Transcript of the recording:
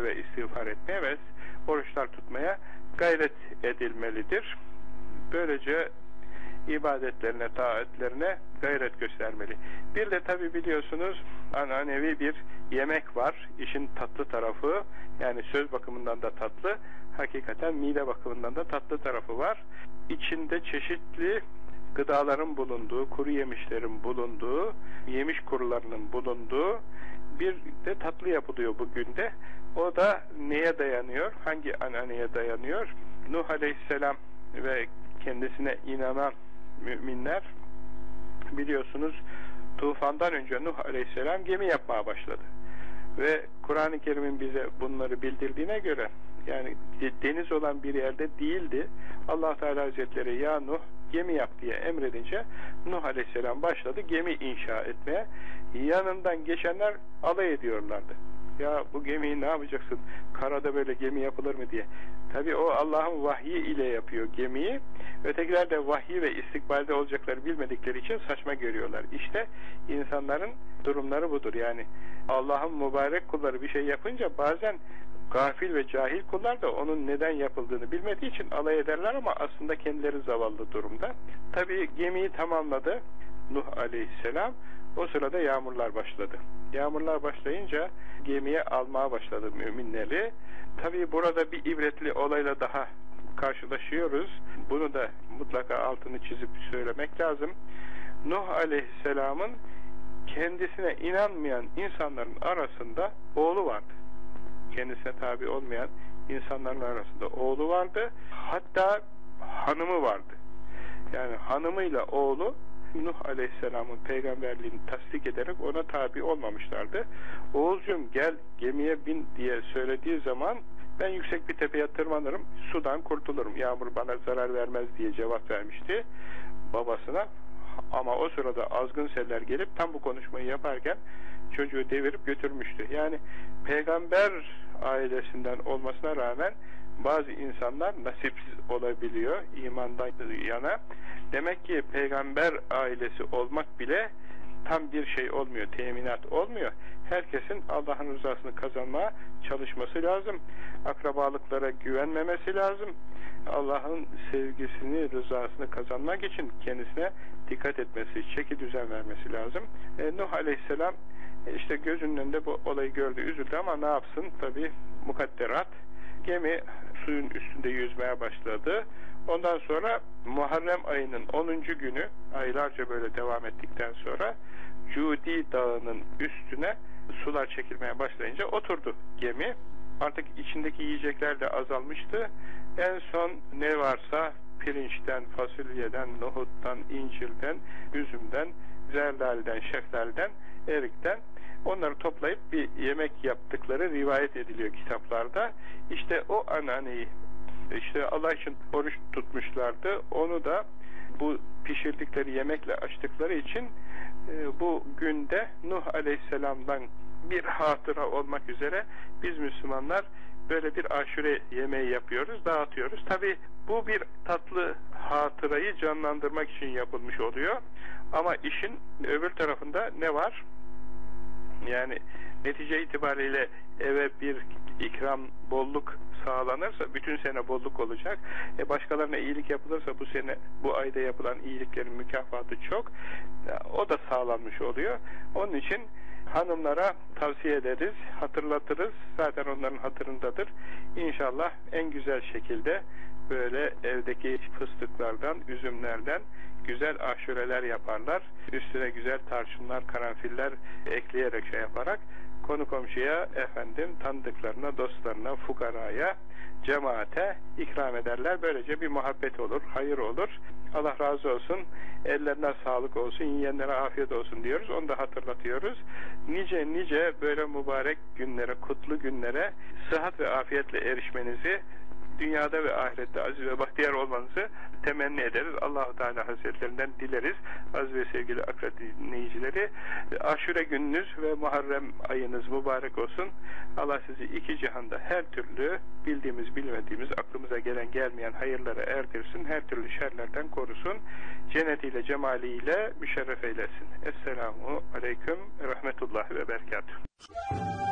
tevbe ve istiğfar etmeye ve oruçlar tutmaya gayret edilmelidir. Böylece ibadetlerine, taatlerine gayret göstermeli. Bir de tabi biliyorsunuz ananevi bir yemek var. İşin tatlı tarafı, yani söz bakımından da tatlı, hakikaten mide bakımından da tatlı tarafı var. İçinde çeşitli gıdaların bulunduğu, kuru yemişlerin bulunduğu, yemiş kurularının bulunduğu bir de tatlı yapılıyor bugün de. O da neye dayanıyor? Hangi ananeye dayanıyor? Nuh Aleyhisselam ve kendisine inanan müminler biliyorsunuz tufandan önce Nuh Aleyhisselam gemi yapmaya başladı. Ve Kur'an-ı Kerim'in bize bunları bildirdiğine göre, yani deniz olan bir yerde değildi. Allah Teala Hazretleri ya Nuh gemi yap diye emredince Nuh Aleyhisselam başladı gemi inşa etmeye. Yanından geçenler alay ediyorlardı. Ya bu gemiyi ne yapacaksın? Karada böyle gemi yapılır mı diye. Tabi o Allah'ın vahyi ile yapıyor gemiyi. Ötekiler de vahyi ve istikbalde olacakları bilmedikleri için saçma görüyorlar. İşte insanların durumları budur. Yani Allah'ın mübarek kulları bir şey yapınca bazen gafil ve cahil kullar da onun neden yapıldığını bilmediği için alay ederler ama aslında kendileri zavallı durumda. Tabi gemiyi tamamladı Nuh Aleyhisselam. O sırada yağmurlar başladı. Yağmurlar başlayınca gemiye almaya başladı müminleri. Tabi burada bir ibretli olayla daha karşılaşıyoruz. Bunu da mutlaka altını çizip söylemek lazım. Nuh Aleyhisselam'ın kendisine inanmayan insanların arasında oğlu vardı. Kendisine tabi olmayan insanların arasında oğlu vardı. Hatta hanımı vardı. Yani hanımıyla oğlu Nuh Aleyhisselam'ın peygamberliğini tasdik ederek ona tabi olmamışlardı. Oğulcum gel gemiye bin diye söylediği zaman ben yüksek bir tepeye tırmanırım, sudan kurtulurum, yağmur bana zarar vermez diye cevap vermişti babasına. Ama o sırada azgın seller gelip tam bu konuşmayı yaparken çocuğu devirip götürmüştü. Yani peygamber ailesinden olmasına rağmen bazı insanlar nasipsiz olabiliyor imandan yana. Demek ki peygamber ailesi olmak bile tam bir şey olmuyor, teminat olmuyor. Herkesin Allah'ın rızasını kazanmaya çalışması lazım. Akrabalıklara güvenmemesi lazım. Allah'ın sevgisini, rızasını kazanmak için kendisine dikkat etmesi, çeki düzen vermesi lazım. Nuh Aleyhisselam işte gözünün önünde bu olayı gördü, üzüldü ama ne yapsın? Tabi mukadderat. Gemi suyun üstünde yüzmeye başladı. Ondan sonra Muharrem ayının 10. günü, aylarca böyle devam ettikten sonra Cudi Dağı'nın üstüne sular çekilmeye başlayınca oturdu gemi. Artık içindeki yiyecekler de azalmıştı. En son ne varsa pirinçten, fasulyeden, nohuttan, incirden, üzümden, zerdaliden, şeftalden, erikten onları toplayıp bir yemek yaptıkları rivayet ediliyor kitaplarda. İşte o ananeyi, işte Allah için oruç tutmuşlardı. Onu da bu pişirdikleri yemekle açtıkları için bu günde Nuh Aleyhisselam'dan bir hatıra olmak üzere biz Müslümanlar böyle bir aşure yemeği yapıyoruz, dağıtıyoruz. Tabi bu bir tatlı hatırayı canlandırmak için yapılmış oluyor. Ama işin öbür tarafında ne var? Yani netice itibariyle eve bir ikram, bolluk sağlanırsa bütün sene bolluk olacak. Başkalarına iyilik yapılırsa bu sene, bu ayda yapılan iyiliklerin mükafatı çok. O da sağlanmış oluyor. Onun için hanımlara tavsiye ederiz, hatırlatırız. Zaten onların hatırındadır. İnşallah en güzel şekilde böyle evdeki fıstıklardan, üzümlerden güzel aşureler yaparlar. Üstüne güzel tarçınlar, karanfiller ekleyerek şey yaparak konu komşuya, efendim, tanıdıklarına, dostlarına, fukaraya, cemaate ikram ederler. Böylece bir muhabbet olur, hayır olur. Allah razı olsun, ellerine sağlık olsun, yiyenlere afiyet olsun diyoruz. Onu da hatırlatıyoruz. Nice nice böyle mübarek günlere, kutlu günlere sıhhat ve afiyetle erişmenizi, dünyada ve ahirette aziz ve bahtiyar olmanızı temenni ederiz. Allah-u Teala Hazretlerinden dileriz. Aziz ve sevgili akrat dinleyicileri, aşure gününüz ve Muharrem ayınız mübarek olsun. Allah sizi iki cihanda her türlü bildiğimiz, bilmediğimiz, aklımıza gelen gelmeyen hayırlara erdirsin. Her türlü şerlerden korusun. Cennetiyle, cemaliyle müşerref eylesin. Esselamu aleyküm rahmetullahi ve berekatuhu.